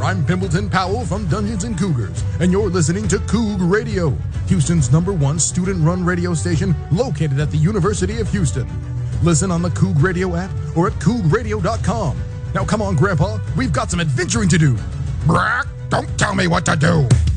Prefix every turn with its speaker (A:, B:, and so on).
A: I'm Pimbleton Powell from Dungeons & Cougars, and you're listening to Coug Radio, Houston's #1 student-run radio station located at the University of Houston. Listen on the Coug Radio app or at cougradio.com. Now come on, Grandpa, we've got some adventuring to do.
B: Brock, don't tell me what to do.